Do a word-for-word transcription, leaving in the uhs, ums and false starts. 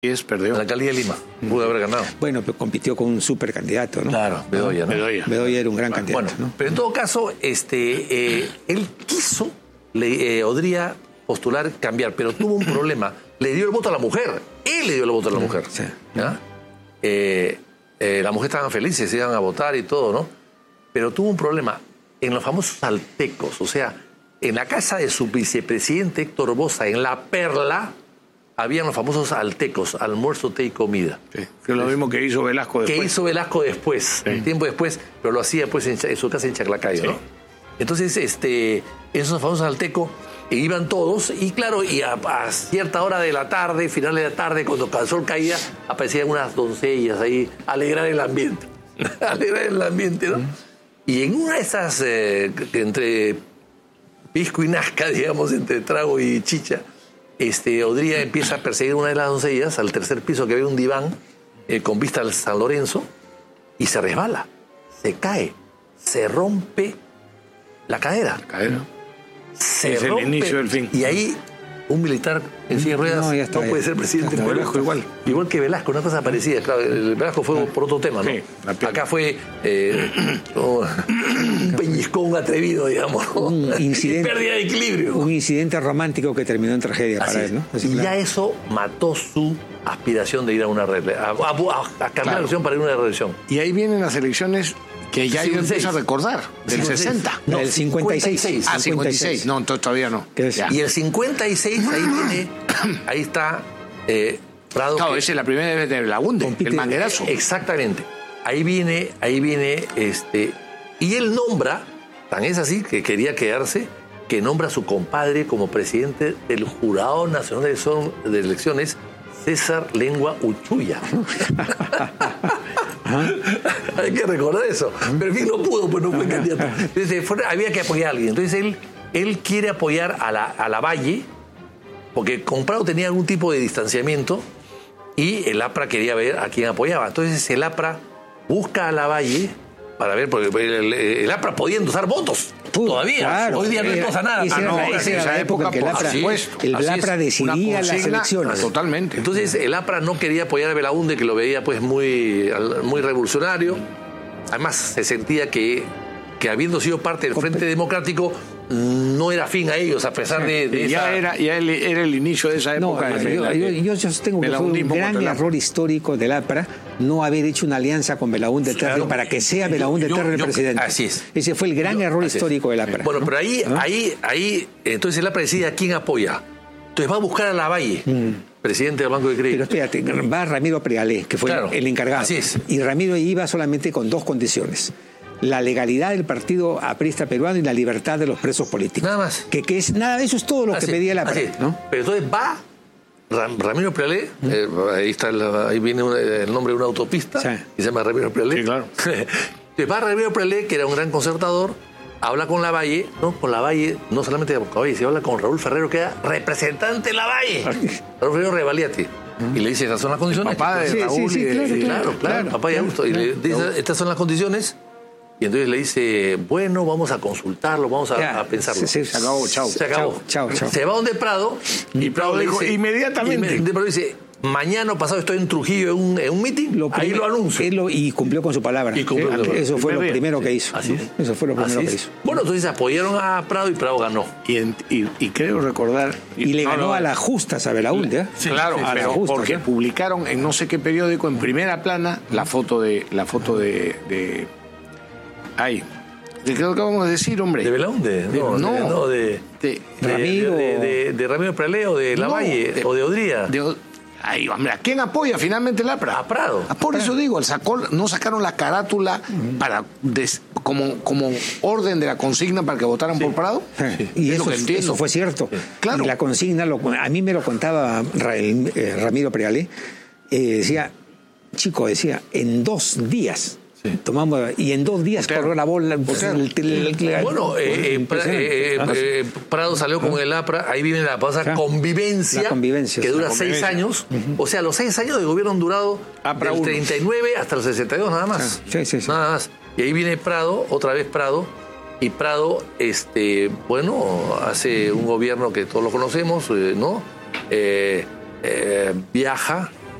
Y es perdió. En la alcaldía de Lima. Pudo haber ganado. Bueno, pero compitió con un supercandidato, ¿no? Claro, Bedoya, ¿no? Bedoya. Bedoya era un gran candidato, Bueno, ¿no? pero en todo caso, este, eh, él quiso, le, eh, podría postular cambiar, pero tuvo un problema. Le dio el voto a la mujer. Él le dio el voto a la mujer. Sí. ¿Ya? Eh, eh, la mujer estaban felices, iban a votar y todo, ¿no? Pero tuvo un problema en los famosos saltecos, o sea, en la casa de su vicepresidente Héctor Boza, en La Perla, habían los famosos altecos, almuerzo, té y comida. Sí, que es lo mismo que hizo Velasco después. Que hizo Velasco después, Sí. tiempo después, pero lo hacía pues en, en su casa en Chaclacayo, Sí. ¿no? Entonces, este, esos famosos altecos e iban todos, y claro, y a, a cierta hora de la tarde, final de la tarde, cuando el sol caía, aparecían unas doncellas ahí, a alegrar el ambiente. alegrar el ambiente, ¿no? Y en una de esas, eh, entre pisco y nazca, digamos, entre trago y chicha, este, Odría empieza a perseguir una de las doncellas al tercer piso, que había un diván eh, con vista al San Lorenzo, y se resbala, se cae, se rompe la cadera. Cadera. Se Es el rompe, inicio del fin. Y ahí un militar en silla de ruedas No, no, ya está, puede ya. ser presidente. Como Perú. Velasco igual. Igual que Velasco, una cosa parecida. Claro, el Velasco fue por otro tema, ¿no? Sí, la pierna. Acá fue eh, oh, un peñiscón atrevido, digamos. ¿no? Un incidente. Pérdida de equilibrio. Un incidente romántico que terminó en tragedia Así para es. él, ¿no? Así, y claro. ya eso mató su aspiración de ir a una reelección, a, a, a cambiar Claro. la elección para ir a una reelección. Y ahí vienen las elecciones que ya yo cincuenta y seis. empiezo a recordar, del sesenta. No, el cincuenta y seis. Ah, cincuenta y seis. No, entonces todavía no. ¿Qué es? Ya. Y el cincuenta y seis, ahí viene, ahí está eh, Prado. Claro, que- esa es la primera vez de Belaúnde, Compite- el manguerazo. Exactamente. Ahí viene, ahí viene, este, y él nombra, tan es así que quería quedarse, que nombra a su compadre como presidente del Jurado Nacional de Elección- de Elecciones, César Lengua Uchuya. Hay que recordar eso. Pero en fin, no pudo, pues no fue candidato. Entonces, fue- había que apoyar a alguien. Entonces él, él quiere apoyar a la, a la Valle, porque con Prado tenía algún tipo de distanciamiento, y el APRA quería ver a quién apoyaba. Entonces el APRA busca a la Valle para ver, porque el, el APRA podía endosar votos. Pudo, Todavía. claro. Hoy día no Era- endosa nada. esa Ah, era no, la- ahora esa sí. era la época en que el por APRA, supuesto. el Así es. APRA decidía Una las consigna elecciones. Totalmente. Entonces el APRA no quería apoyar a Belaúnde, que lo veía pues muy, muy revolucionario. Además se sentía que, que habiendo sido parte del Frente Democrático, no era afín a ellos, a pesar de, de Y ya esa... era, ya el- era el inicio de esa No, época. de yo, la- yo, yo sostengo que fue un Belaundismo gran contra el APRA. error histórico del APRA no haber hecho una alianza con Belaúnde Terry Claro. para que sea Yo- Belaúnde yo- Terry el yo- presidente. así es. Ese fue el gran error Así es. histórico del APRA. Bueno, ¿no? pero ahí, ¿no? ahí, ahí, entonces el APRA decide a quién apoya. Entonces va a buscar a Lavalle, presidente del Banco de Crédito. Mm. Pero espérate, va Ramiro Pregalé, que fue Claro, el encargado. así es. Y Ramiro iba solamente con dos condiciones: la legalidad del partido aprista peruano y la libertad de los presos políticos. Nada más. Que, que es nada, eso es todo lo Así, que pedía la así APRA, es. ¿no? Pero entonces va Ram- Ramiro Prealé, eh, ahí está el, ahí viene un- el nombre de una autopista, Sí. que se llama Ramiro Prealé. Sí, claro. Entonces va Ramiro Prealé, que era un gran concertador, habla con Lavalle, ¿no? Con Lavalle, no solamente con Lavalle, se habla con Raúl Ferrero, que era representante de Lavalle. Raúl Ferrero Revaliati. Y le dice, estas son las condiciones. Papá de Sí, sí, Raúl sí, y de- claro, y de- Claro, claro, claro, papá de claro, Augusto. Y le dice, estas son las condiciones. Y entonces le dice, bueno, vamos a consultarlo, vamos a, Ya, a pensarlo. se- se- Se acabó, chao. Se acabó. Chao, chao, chao. Se va donde Prado y Prado le dijo, dice, inmediatamente. y me- Prado dice, mañana o pasado estoy en Trujillo en un, en un meeting, ahí prim- lo anuncio. él lo- y cumplió con su palabra. Y cumplió con su palabra. Eso fue lo Primer día. primero que hizo. Así ¿no? es. Eso fue lo primero Así que es. hizo. Bueno, entonces apoyaron a Prado y Prado ganó. Y, en- y- y creo recordar... Y le no, ganó no, a las justas a Belaúnde. ¿eh? claro, sí, sí, pero sí, justo, porque ¿no? publicaron en no sé qué periódico en primera plana la foto de la foto de, de ay, ¿de qué acabamos de decir, hombre? ¿De Belaúnde? No, no. de, no, de, De- de- Ramiro. de, de- de Ramiro Prealé o de Lavalle No, de- o de Odría. de- ay, hombre, ¿a quién apoya finalmente el APRA? A Prado. Ah, por eso digo, el sacó, no sacaron la carátula para des- como, como orden de la consigna para que votaran por Prado. Y Es lo eso, que entiendo. eso fue cierto. Claro. Y la consigna, lo- a mí me lo contaba Ra- el- eh, Ramiro Pregalé, eh, decía, chico, decía, en dos días tomamos, y en dos días Botero. corrió la bola. Botero. el- el- el- Bueno, eh, eh, pra- eh, Ah, eh, Prado salió con el APRA, ahí viene la famosa Claro. convivencia, La convivencia, que sí. dura La seis convivencia. años. O sea, los seis años de gobierno han durado APRA del uno. treinta y nueve hasta el sesenta y dos, nada más. Sí, sí, sí. Nada más. Y ahí viene Prado, otra vez Prado, y Prado, este, bueno, hace un gobierno que todos lo conocemos, eh, ¿no? Eh, eh, viaja